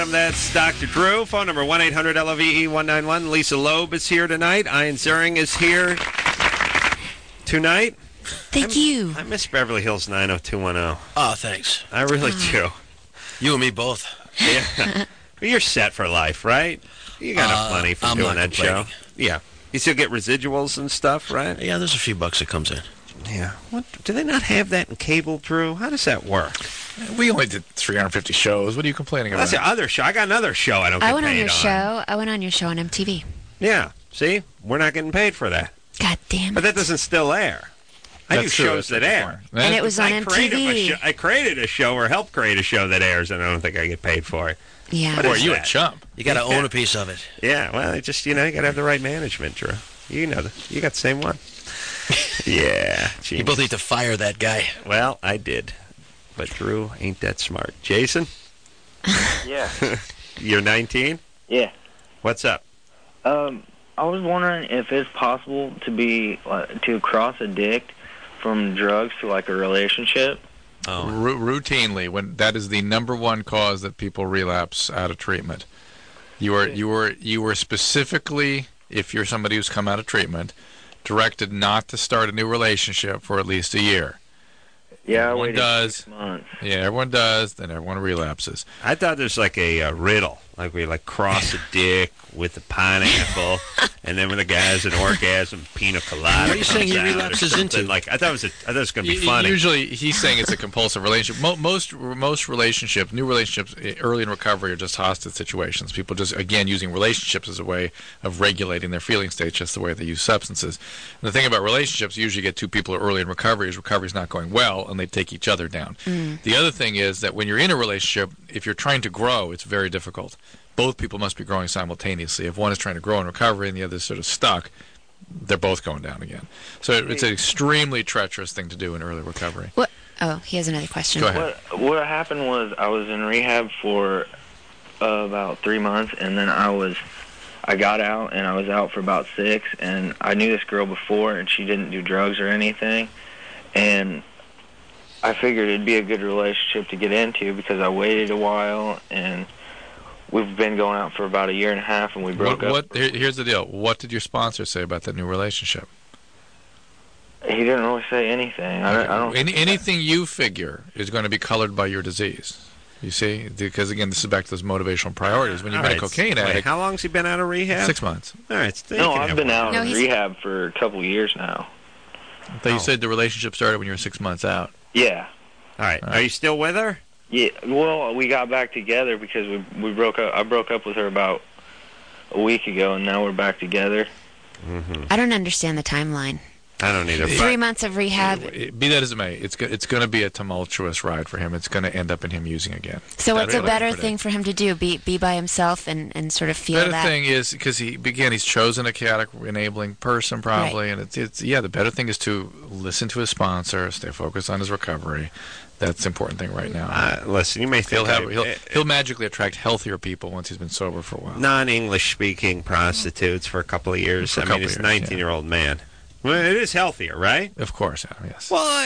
That's Dr. Drew. Phone number 1-800-LOVE-191. Lisa Loeb is here tonight. Ian Ziering is here tonight. Thank you. I miss Beverly Hills 90210. Oh, thanks. I really do. You and me both. Yeah. You're set for life, right? You got enough money from doing that show. Yeah. You still get residuals and stuff, right? Yeah, there's a few bucks that comes in. Yeah. What do they not have that in cable, Drew? How does that work? We only did 350 shows. What are you complaining about? That's the other show. I got another show I don't get paid on. I went on your show. I went on your show on MTV. Yeah. See? We're not getting paid for that. God damn it. But that doesn't still air. I do shows that air. And it was on MTV. I created a show or helped create a show that airs, and I don't think I get paid for it. Yeah. Boy, you a chump. You got to own a piece of it. Yeah, well, you got to have the right management, Drew. You know, you got the same one. Yeah. Geez. You both need to fire that guy. Well, I did. But Drew ain't that smart. Jason? Yeah. You're 19? Yeah. What's up? I was wondering if it's possible to cross addict from drugs to like a relationship. Oh. Routinely, when that is the number one cause that people relapse out of treatment. You were specifically, if you're somebody who's come out of treatment, directed not to start a new relationship for at least a year. Yeah, everyone does. 6 months. Yeah, everyone does. Then everyone relapses. I thought there's like a riddle, like we cross a dick with a pineapple, and then when the guy has an orgasm, pina colada. What are you saying he relapses into? Like I thought it was going to be funny. Usually, he's saying it's a compulsive relationship. Most relationships, new relationships, early in recovery, are just hostage situations. People just using relationships as a way of regulating their feeling states, just the way they use substances. And the thing about relationships, you usually get two people early in recovery, is recovery's not going well, and they take each other down. The other thing is that when you're in a relationship, if you're trying to grow, it's very difficult. Both people must be growing simultaneously. If one is trying to grow in recovery and the other is sort of stuck, they're both going down again. So it's an extremely treacherous thing to do in early recovery. What? Oh, he has another question. Go ahead. What happened was I was in rehab for about 3 months, and then I got out, and I was out for about 6, and I knew this girl before, and she didn't do drugs or anything, and I figured it'd be a good relationship to get into because I waited a while, and we've been going out for about 1.5 years, and we broke up. Here's the deal. What did your sponsor say about that new relationship? He didn't really say anything. I don't. Anything you figure is going to be colored by your disease. You see? Because, again, this is back to those motivational priorities. When you've been a cocaine addict... How long's he been out of rehab? 6 months. All right. No, I've been out of rehab for a couple years now. I thought you said the relationship started when you were 6 months out. Yeah. All right. Are you still with her? Yeah. Well, we got back together because we broke up. I broke up with her about a week ago, and now we're back together. Mm-hmm. I don't understand the timeline. I don't either. 3 months of rehab. Be that as it may, it's going to be a tumultuous ride for him. It's going to end up in him using again. So what's a better thing for him to do? Be by himself and sort of feel that? The better thing is, because he's chosen a chaotic enabling person probably, right. And the better thing is to listen to his sponsor, stay focused on his recovery. That's the important thing right now. Listen, you may think he'll magically attract healthier people once he's been sober for a while. Non-English speaking prostitutes for a couple of years. I mean, he's a 19-year-old man. Well, it is healthier, right? Of course, yes. Well,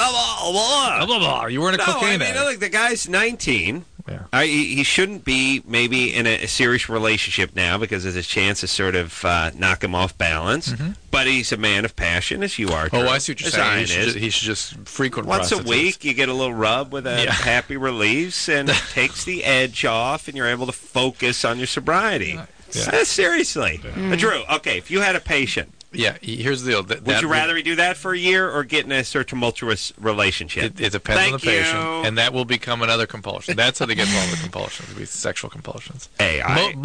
you weren't a cocaine addict. Look, the guy's 19. Yeah. He shouldn't be maybe in a serious relationship now because there's a chance to sort of knock him off balance. Mm-hmm. But he's a man of passion, as you are. Oh, I see what you're saying. He should just frequent once prostitutes. A week, you get a little rub with a happy release, and it takes the edge off, and you're able to focus on your sobriety. Seriously. Drew, okay, if you had a patient... Yeah, here's the deal. Would you rather he do that for a year or get in a sort of tumultuous relationship? It depends on the patient, and that will become another compulsion. That's how they get involved with compulsions, it'll be sexual compulsions. Hey,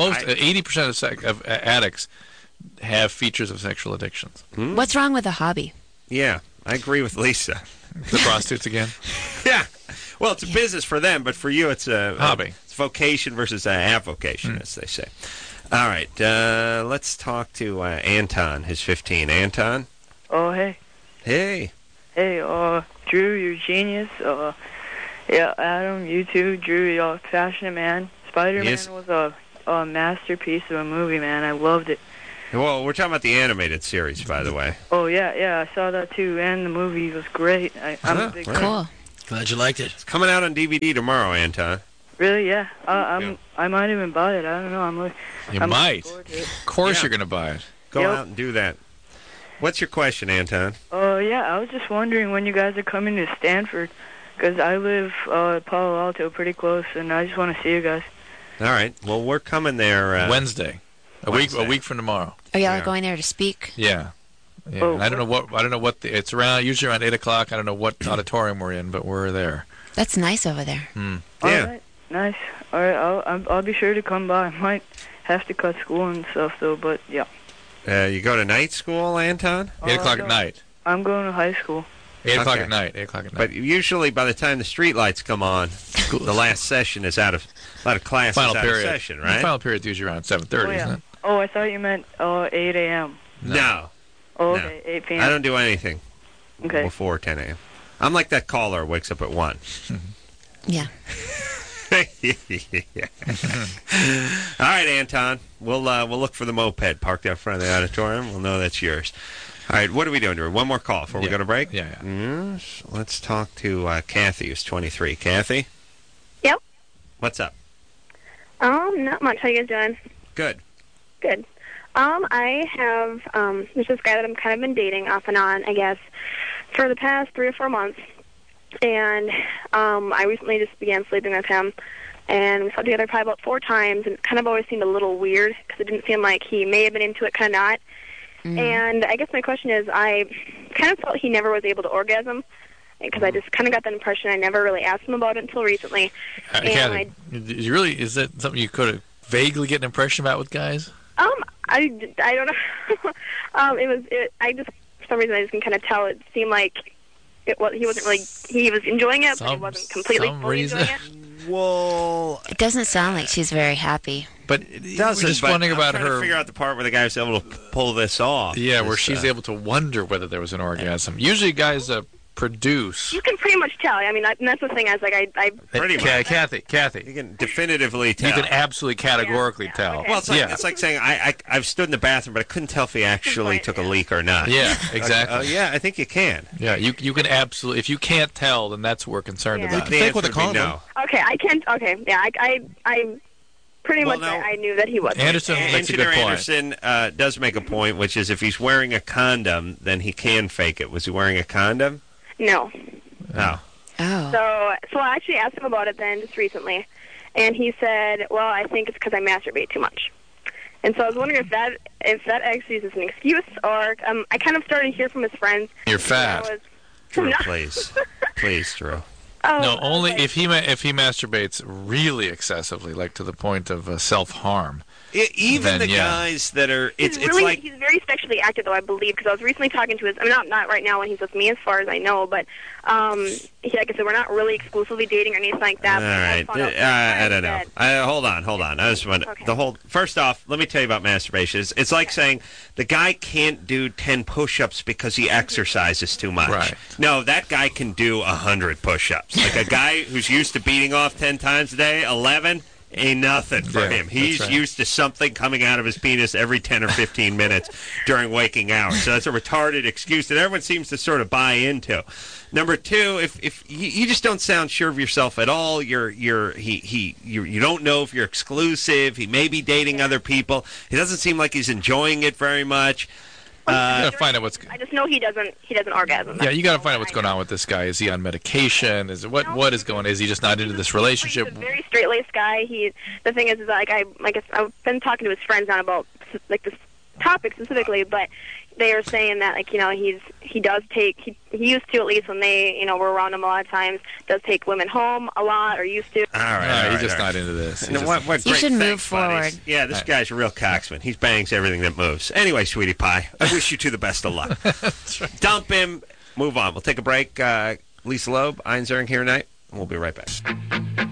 80% of addicts have features of sexual addictions. What's wrong with a hobby? Yeah, I agree with Lisa. The prostitutes again? Yeah. Well, it's a business for them, but for you it's a hobby. It's vocation versus a avocation, as they say. All right, let's talk to Anton, who's 15. Anton? Oh, hey. Hey. Hey, Drew, you're a genius. Yeah, Adam, you too. Drew, you're a passionate man. Spider-Man was a masterpiece of a movie, man. I loved it. Well, we're talking about the animated series, by the way. Oh, yeah, I saw that too, and the movie was great. I'm a big fan. Cool. Glad you liked it. It's coming out on DVD tomorrow, Anton. Really? Yeah. I might even buy it. I don't know. I'm might. looking forward to it. Of course you're going to buy it. Go Yep. out and do that. What's your question, Anton? Yeah, I was just wondering when you guys are coming to Stanford, because I live Palo Alto pretty close, and I just want to see you guys. All right. Well, we're coming there Wednesday. A week from tomorrow. Are y'all going there to speak? Yeah. Yeah. Oh, And I don't know what it's around. Usually around 8:00. I don't know what auditorium we're in, but we're there. That's nice over there. Yeah. All right. Nice. All right. I'll be sure to come by. I might have to cut school and stuff though, but yeah. You go to night school, Anton? 8:00 at night. I'm going to high school. 8:00 Okay. at night. 8:00 at night. But usually by the time the street lights come on, the last session is out of a lot of classes final out period. of session, The right? final period is usually around 7:30, Oh, yeah. isn't it? Oh, I thought you meant 8 a.m. No. Oh, No. okay, 8 p.m. I don't do anything Okay. before 10 a.m. I'm like that caller who wakes up at 1. Yeah. All right, Anton. We'll look for the moped parked out front of the auditorium. We'll know that's yours. All right, what are we doing, Drew? One more call before we Yeah. go to break? Yeah. Yes. Let's talk to Kathy, who's 23. Kathy? Yep. What's up? Not much. How you guys doing? Good. Good. I have there's this guy that I'm kind of been dating off and on, I guess, for the past 3 or 4 months. And I recently just began sleeping with him, and we slept together probably about 4 times, and it kind of always seemed a little weird because it didn't seem like he may have been into it, kind of not. And I guess my question is, I kind of felt he never was able to orgasm, because I just kind of got that impression. I never really asked him about it until recently. And Kathy, is that something you could vaguely get an impression about with guys? I don't know. I just, for some reason, I just can kind of tell. It seemed like he wasn't really, he was enjoying it, but he wasn't completely fully enjoying it. Well, It doesn't sound like she's very happy. But it doesn't. we're just but wondering I'm about trying to her. figure out the part where the guy was able to pull this off. Yeah, where This, she's able to wonder whether there was an orgasm. Usually guys produce. You can pretty much tell. I mean, and that's the thing. I was like, I Pretty much. Kathy. You can definitively tell. You can absolutely categorically Yeah, tell. okay. Well, it's like, yeah. it's like saying I've stood in the bathroom, but I couldn't tell if he actually Right, took a yeah. leak or not. Yeah, exactly. Yeah, I think you can. Yeah, you can absolutely. If you can't tell, then that's what we're concerned Yeah. about. The Fake with answer a would be condom. no. okay, I can't. Okay, yeah, I pretty Well, much now- I knew that he wasn't. Anderson makes a good Engineer point. Anderson does make a point, which is if he's wearing a condom, then he can fake it. Was he wearing a condom? No. No. Oh. So I actually asked him about it then just recently, and he said, "Well, I think it's because I masturbate too much." And so I was wondering if that actually is an excuse, or I kind of started to hear from his friends. You're fat. that was- Drew, No. please. Please, Drew. Oh, No, only okay. if he masturbates really excessively, like to the point of self-harm. Even Then, the yeah. guys that are... It's He's like... he's very sexually active, though, I believe, because I was recently talking to his. I mean, not right now when he's with me, as far as I know, but like I said, we're not really exclusively dating or anything like that. All but I right. found out from I don't friends know. that- Hold on. I just want Okay. First off, let me tell you about masturbation. It's like saying the guy can't do 10 push-ups because he exercises too much. Right. No, that guy can do 100 push-ups. Like a guy who's used to beating off 10 times a day, 11 ain't nothing for Yeah, him. He's that's right. used to something coming out of his penis every 10 or 15 minutes during waking hours. So that's a retarded excuse that everyone seems to sort of buy into. Number two, if you just don't sound sure of yourself at all, you don't know if you're exclusive. He may be dating other people. It doesn't seem like he's enjoying it very much. You gotta find out what's. I just know he doesn't orgasm. Yeah, you got to find out what's going on with this guy. Is he on medication? What is going? Is he just not into this relationship? He's a very straight-laced guy. The thing is like I've been talking to his friends on about like this topic specifically, but they are saying that he does take he used to, at least when they were around him a lot of times, does take women home a lot, or used to. All right, He's just not into this. He's No, just- what You great should move thanks, buddies. forward. Yeah, this guy's a real cocksman. He bangs everything that moves. Anyway, sweetie pie, I wish you two the best of luck. Dump him. Move on. We'll take a break. Lisa Loeb, Einzering here tonight. We'll be right back.